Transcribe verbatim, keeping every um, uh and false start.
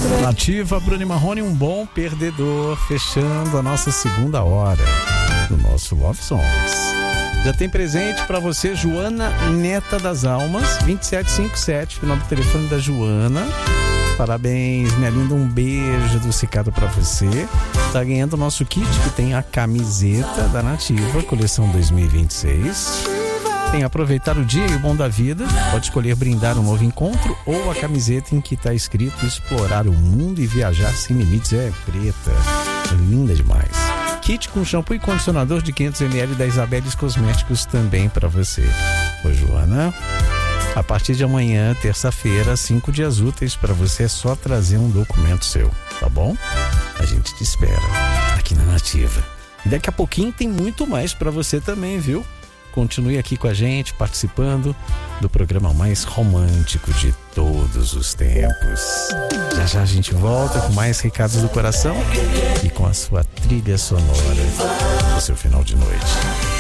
Nativa, Bruno e Marrone, um bom perdedor, fechando a nossa segunda hora do nosso Love Songs. Já tem presente pra você, Joana Neta das Almas, vinte e sete cinquenta e sete, final do telefone da Joana. Parabéns, minha linda, um beijo adocicado pra você. Tá ganhando o nosso kit, que tem a camiseta da Nativa, coleção dois mil e vinte e seis. Tem aproveitar o dia e o bom da vida. Pode escolher brindar um novo encontro ou a camiseta em que está escrito explorar o mundo e viajar sem limites. É preta, linda demais. Kit com shampoo e condicionador de quinhentos mililitros da Isabeles Cosméticos também para você. Ô Joana, a partir de amanhã, terça-feira, cinco dias úteis para você, é só trazer um documento seu, tá bom? A gente te espera aqui na Nativa. E daqui a pouquinho tem muito mais para você também, viu? Continue aqui com a gente, participando do programa mais romântico de todos os tempos. Já já a gente volta com mais recados do coração e com a sua trilha sonora do seu final de noite.